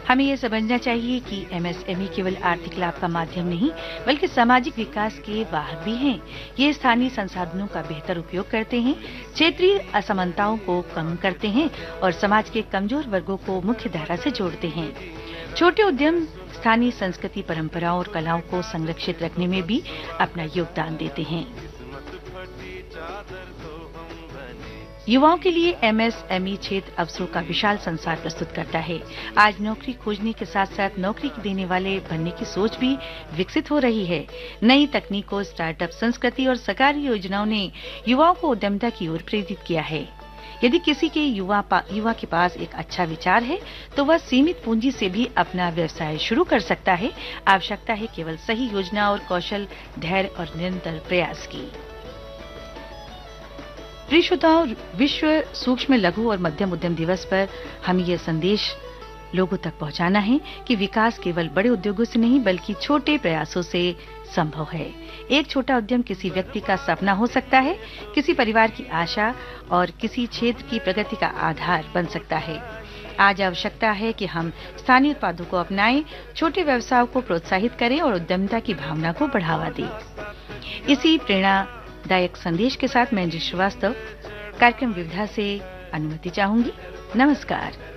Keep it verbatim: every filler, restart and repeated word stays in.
हमें ये समझना चाहिए कि एमएसएमई केवल आर्थिक लाभ का माध्यम नहीं बल्कि सामाजिक विकास के वाहक भी हैं। ये स्थानीय संसाधनों का बेहतर उपयोग करते हैं, क्षेत्रीय असमानताओं को कम करते हैं और समाज के कमजोर वर्गों को मुख्य धारा से जोड़ते हैं। छोटे उद्यम स्थानीय संस्कृति, परंपराओं और कलाओं को संरक्षित रखने में भी अपना योगदान देते हैं। युवाओं के लिए एमएसएमई क्षेत्र अवसरों का विशाल संसार प्रस्तुत करता है। आज नौकरी खोजने के साथ साथ नौकरी देने वाले बनने की सोच भी विकसित हो रही है। नई तकनीकों, स्टार्टअप संस्कृति और सरकारी योजनाओं ने युवाओं को उद्यमिता की ओर प्रेरित किया है। यदि किसी के युवा युवा के पास एक अच्छा विचार है तो वह सीमित पूंजी से भी अपना व्यवसाय शुरू कर सकता है। आवश्यकता है केवल सही योजना और कौशल, धैर्य और निरंतर प्रयास की। प्रिय श्रोताओं, विश्व सूक्ष्म, लघु और मध्यम उद्यम दिवस पर हमें यह संदेश लोगों तक पहुंचाना है कि विकास केवल बड़े उद्योगों से नहीं बल्कि छोटे प्रयासों से संभव है। एक छोटा उद्यम किसी व्यक्ति का सपना हो सकता है, किसी परिवार की आशा और किसी क्षेत्र की प्रगति का आधार बन सकता है। आज आवश्यकता है कि हम स्थानीय उत्पादों को अपनाएं, छोटे व्यवसायों को प्रोत्साहित करें और उद्यमिता की भावना को बढ़ावा दें। इसी प्रेरणादायक संदेश के साथ मैं अंजलि श्रीवास्तव कार्यक्रम विविधा से अनुमति चाहूंगी। नमस्कार।